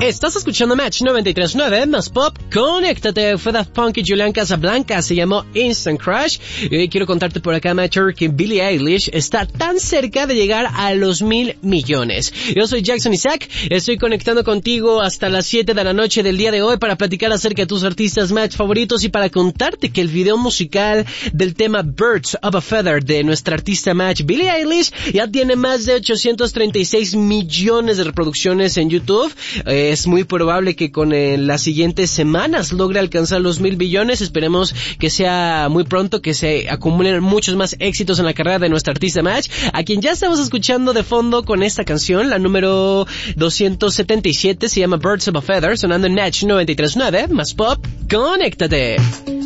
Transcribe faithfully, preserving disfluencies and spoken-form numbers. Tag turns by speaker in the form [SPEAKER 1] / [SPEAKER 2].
[SPEAKER 1] Estás escuchando Match noventa y tres punto nueve más Pop. Conéctate. Fue Daft Punk y Julian Casablanca. Se llamó Instant Crush. Y hoy quiero contarte por acá, Matcher, que Billie Eilish está tan cerca de llegar a los mil millones. Yo soy Jackson Isaac. Estoy conectando contigo hasta las siete de la noche del día de hoy para platicar acerca de tus artistas Match favoritos y para contarte que el video musical del tema Birds of a Feather de nuestra artista Match, Billie Eilish, ya tiene más de ochocientos treinta y seis millones de reproducciones en YouTube. Eh, es muy probable que con eh, las siguientes semanas logre alcanzar los mil billones. Esperemos que sea muy pronto, que se acumulen muchos más éxitos en la carrera de nuestra artista Match, a quien ya estamos escuchando de fondo con esta canción, la número doscientos setenta y siete, se llama Birds of a Feather, sonando en Match noventa y tres punto nueve más Pop. ¡Conéctate!